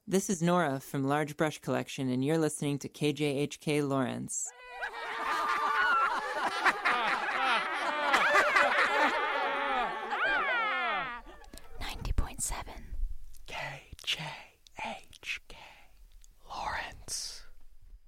This is Nora from Large Brush Collection, and you're listening to KJHK Lawrence. 90.7 KJ.